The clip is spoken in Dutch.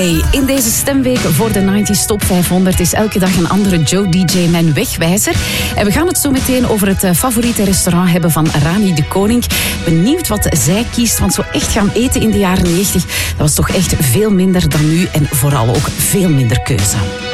In deze stemweek voor de 90s Top 500 is elke dag een andere Joe DJ mijn wegwijzer. En we gaan het zo meteen over het favoriete restaurant hebben van Rani de Koning. Benieuwd wat zij kiest, want zo echt gaan eten in de jaren 90, dat was toch echt veel minder dan nu en vooral ook veel minder keuze.